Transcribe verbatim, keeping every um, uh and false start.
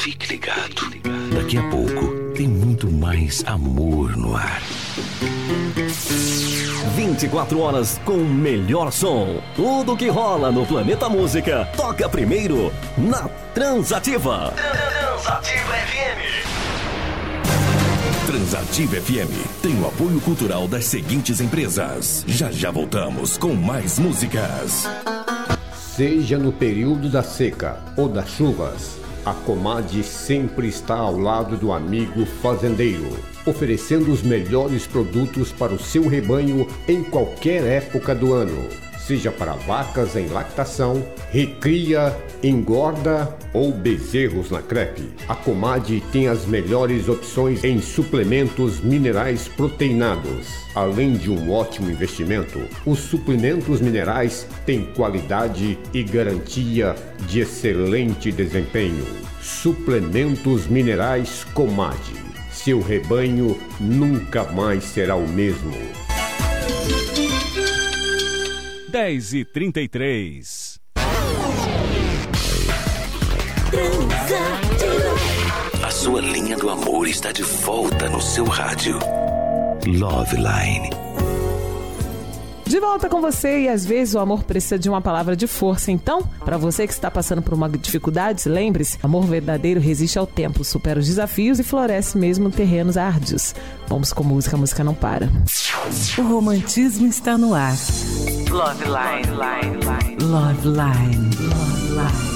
Fique ligado. Daqui a pouco tem muito mais amor no ar. vinte e quatro horas com o melhor som. Tudo que rola no Planeta Música toca primeiro na Transativa. Transativa F M. Transativa F M tem o apoio cultural das seguintes empresas. Já já voltamos com mais músicas. Seja no período da seca ou das chuvas, a Comad sempre está ao lado do amigo fazendeiro, oferecendo os melhores produtos para o seu rebanho em qualquer época do ano. Seja para vacas em lactação, recria, engorda ou bezerros na crepe. A Comad tem as melhores opções em suplementos minerais proteinados. Além de um ótimo investimento, os suplementos minerais têm qualidade e garantia de excelente desempenho. Suplementos minerais Comad. Seu rebanho nunca mais será o mesmo. dez e trinta e três. A sua linha do amor está de volta no seu rádio. Love Line. De volta com você, e às vezes o amor precisa de uma palavra de força. Então, para você que está passando por uma dificuldade, lembre-se, amor verdadeiro resiste ao tempo, supera os desafios e floresce mesmo em terrenos árduos. Vamos com música, a música não para. O romantismo está no ar. Love Line, Line, Line. Love Line. Love Line.